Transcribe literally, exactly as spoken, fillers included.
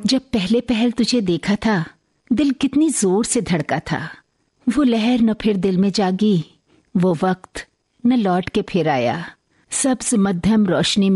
जब पहले पहल तुझे देखा था, दिल कितनी जोर से धड़का था। वो लहर न फिर दिल में जागी, वो वक्त न लौट के फिर आया। सब्ज मध्यम रोशनी